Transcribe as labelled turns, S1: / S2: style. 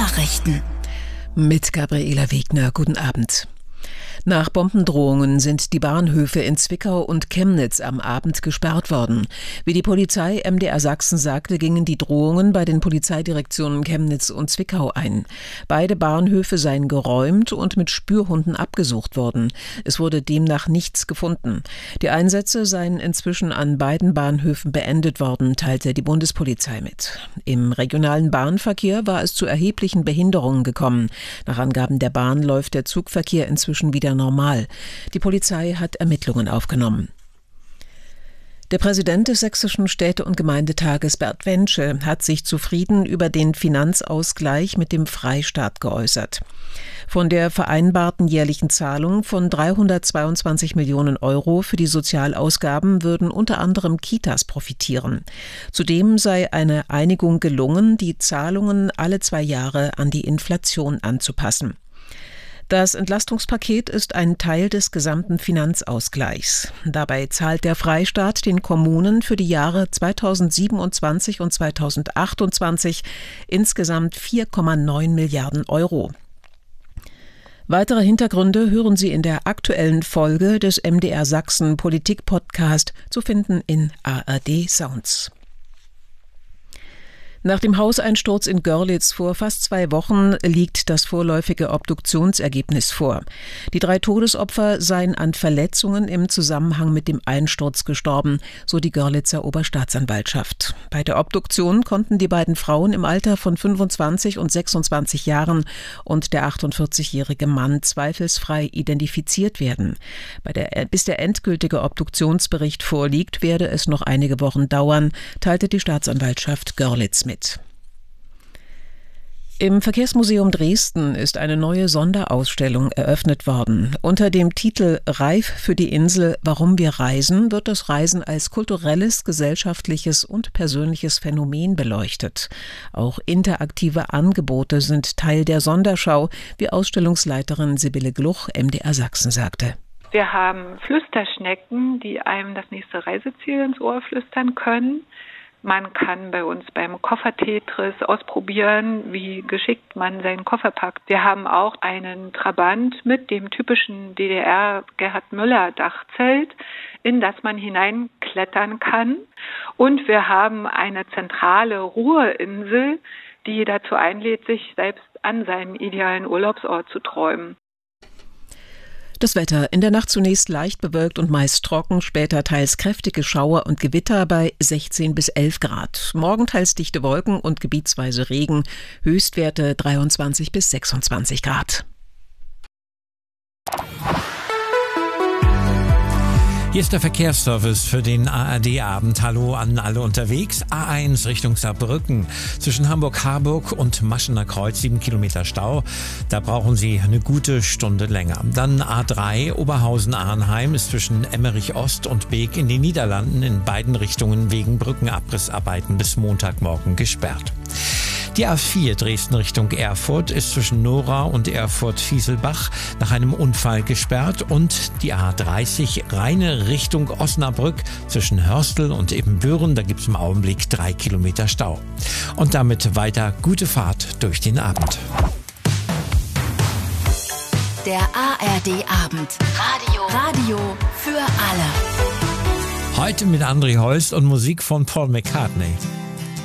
S1: Nachrichten
S2: mit Gabriela Wegner. Guten Abend. Nach Bombendrohungen sind die Bahnhöfe in Zwickau und Chemnitz am Abend gesperrt worden. Wie die Polizei MDR Sachsen sagte, gingen die Drohungen bei den Polizeidirektionen Chemnitz und Zwickau ein. Beide Bahnhöfe seien geräumt und mit Spürhunden abgesucht worden. Es wurde demnach nichts gefunden. Die Einsätze seien inzwischen an beiden Bahnhöfen beendet worden, teilte die Bundespolizei mit. Im regionalen Bahnverkehr war es zu erheblichen Behinderungen gekommen. Nach Angaben der Bahn läuft der Zugverkehr inzwischen wieder normal. Die Polizei hat Ermittlungen aufgenommen. Der Präsident des Sächsischen Städte- und Gemeindetages, Bert Wensche, hat sich zufrieden über den Finanzausgleich mit dem Freistaat geäußert. Von der vereinbarten jährlichen Zahlung von 322 Millionen Euro für die Sozialausgaben würden unter anderem Kitas profitieren. Zudem sei eine Einigung gelungen, die Zahlungen alle 2 Jahre an die Inflation anzupassen. Das Entlastungspaket ist ein Teil des gesamten Finanzausgleichs. Dabei zahlt der Freistaat den Kommunen für die Jahre 2027 und 2028 insgesamt 4,9 Milliarden Euro. Weitere Hintergründe hören Sie in der aktuellen Folge des MDR Sachsen Politik-Podcast, zu finden in ARD Sounds. Nach dem Hauseinsturz in Görlitz vor fast 2 Wochen liegt das vorläufige Obduktionsergebnis vor. Die 3 Todesopfer seien an Verletzungen im Zusammenhang mit dem Einsturz gestorben, so die Görlitzer Oberstaatsanwaltschaft. Bei der Obduktion konnten die beiden Frauen im Alter von 25 und 26 Jahren und der 48-jährige Mann zweifelsfrei identifiziert werden. Bis der endgültige Obduktionsbericht vorliegt, werde es noch einige Wochen dauern, teilte die Staatsanwaltschaft Görlitz mit. Im Verkehrsmuseum Dresden ist eine neue Sonderausstellung eröffnet worden. Unter dem Titel »Reif für die Insel – Warum wir reisen« wird das Reisen als kulturelles, gesellschaftliches und persönliches Phänomen beleuchtet. Auch interaktive Angebote sind Teil der Sonderschau, wie Ausstellungsleiterin Sibylle Gluch MDR Sachsen sagte.
S3: Wir haben Flüsterschnecken, die einem das nächste Reiseziel ins Ohr flüstern können. Man kann bei uns beim Koffer-Tetris ausprobieren, wie geschickt man seinen Koffer packt. Wir haben auch einen Trabant mit dem typischen DDR-Gerhard-Müller-Dachzelt, in das man hineinklettern kann. Und wir haben eine zentrale Ruheinsel, die dazu einlädt, sich selbst an seinem idealen Urlaubsort zu träumen.
S2: Das Wetter: in der Nacht zunächst leicht bewölkt und meist trocken, später teils kräftige Schauer und Gewitter bei 16 bis 11 Grad. Morgen teils dichte Wolken und gebietsweise Regen, Höchstwerte 23 bis 26 Grad.
S4: Hier ist der Verkehrsservice für den ARD-Abend. Hallo an alle unterwegs. A1 Richtung Saarbrücken. Zwischen Hamburg-Harburg und Maschener Kreuz 7 Kilometer Stau. Da brauchen Sie eine gute Stunde länger. Dann A3 Oberhausen-Arnheim ist zwischen Emmerich-Ost und Beek in den Niederlanden in beiden Richtungen wegen Brückenabrissarbeiten bis Montagmorgen gesperrt. Die A4 Dresden Richtung Erfurt ist zwischen Nora und Erfurt-Fieselbach nach einem Unfall gesperrt und die A30 Rheine Richtung Osnabrück zwischen Hörstel und Ebenbüren, da gibt es im Augenblick 3 Kilometer Stau. Und damit weiter gute Fahrt durch den Abend.
S1: Der ARD-Abend. Radio für alle.
S4: Heute mit André Holst und Musik von Paul McCartney.